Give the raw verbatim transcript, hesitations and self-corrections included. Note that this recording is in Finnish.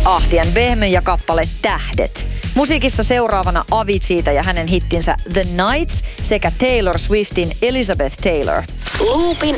Ahtien Vehmy ja kappale Tähdet. Musiikissa seuraavana Aviciita ja hänen hittinsä The Nights sekä Taylor Swiftin Elizabeth Taylor. Loopin